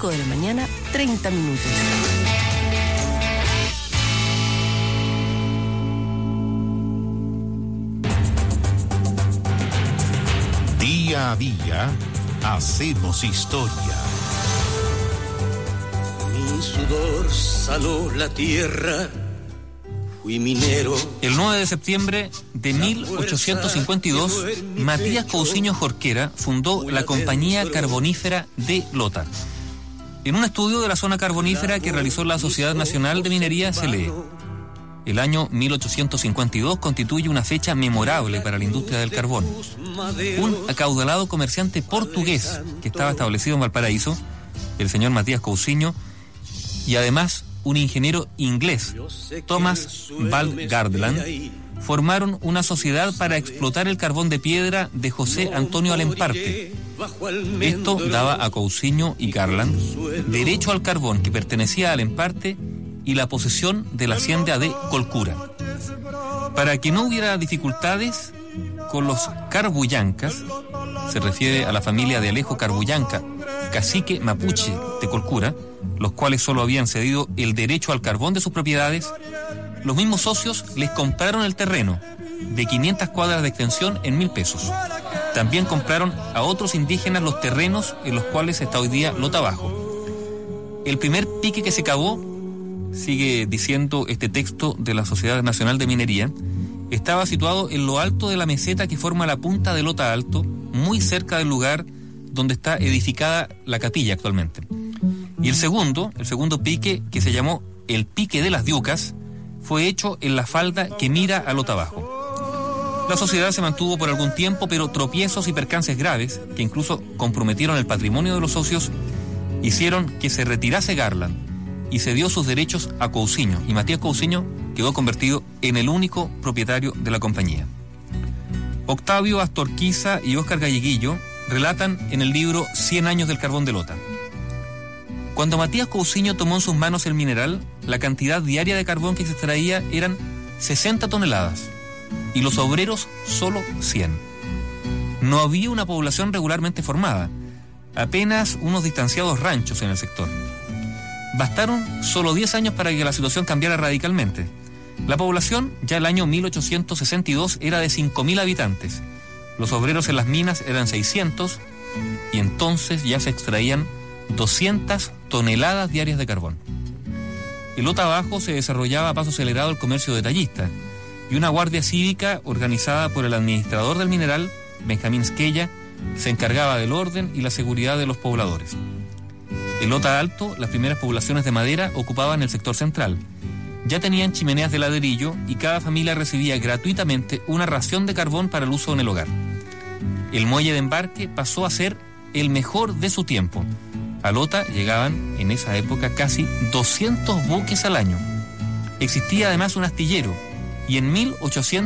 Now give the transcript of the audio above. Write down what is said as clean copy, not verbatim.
5 de la mañana, 30 minutos. Día a día, hacemos historia. Mi sudor saló la tierra, fui minero. El 9 de septiembre de 1852, Matías Cousiño Jorquera fundó la Compañía Carbonífera de Lota. En un estudio de la zona carbonífera que realizó la Sociedad Nacional de Minería se lee: el año 1852 constituye una fecha memorable para la industria del carbón. Un acaudalado comerciante portugués que estaba establecido en Valparaíso, el señor Matías Cousiño, y además un ingeniero inglés, Thomas Val-Gardland, formaron una sociedad para explotar el carbón de piedra de José Antonio Alemparte. Esto daba a Cousiño y Garland derecho al carbón que pertenecía a Alemparte y la posesión de la hacienda de Colcura. Para que no hubiera dificultades con los Carbullancas, se refiere a la familia de Alejo Carbullanca, cacique mapuche de Colcura, los cuales solo habían cedido el derecho al carbón de sus propiedades, los mismos socios les compraron el terreno de 500 cuadras de extensión en 1.000 pesos. También compraron a otros indígenas los terrenos en los cuales está hoy día Lota Bajo. El primer pique que se cavó, sigue diciendo este texto de la Sociedad Nacional de Minería, estaba situado en lo alto de la meseta que forma la punta de Lota Alto, muy cerca del lugar donde está edificada la capilla actualmente. Y el segundo pique, que se llamó el Pique de las Diucas, fue hecho en la falda que mira a Lota Bajo. La sociedad se mantuvo por algún tiempo, pero tropiezos y percances graves, que incluso comprometieron el patrimonio de los socios, hicieron que se retirase Garland y cedió sus derechos a Cousiño, y Matías Cousiño quedó convertido en el único propietario de la compañía. Octavio Astorquiza y Óscar Galleguillo relatan en el libro 100 años del carbón de Lota: cuando Matías Cousiño tomó en sus manos el mineral, la cantidad diaria de carbón que se extraía eran 60 toneladas, y los obreros solo 100. No había una población regularmente formada, apenas unos distanciados ranchos en el sector. Bastaron solo 10 años para que la situación cambiara radicalmente. La población, ya el año 1862, era de 5.000 habitantes. Los obreros en las minas eran 600, y entonces ya se extraían 200 toneladas diarias de carbón. En Lota Bajo se desarrollaba a paso acelerado el comercio detallista, y una guardia cívica organizada por el administrador del mineral, Benjamín Esquella, se encargaba del orden y la seguridad de los pobladores. En Lota Alto, las primeras poblaciones de madera ocupaban el sector central. Ya tenían chimeneas de ladrillo y cada familia recibía gratuitamente una ración de carbón para el uso en el hogar. El muelle de embarque pasó a ser el mejor de su tiempo. A Lota llegaban en esa época casi 200 buques al año. Existía además un astillero, y en 1800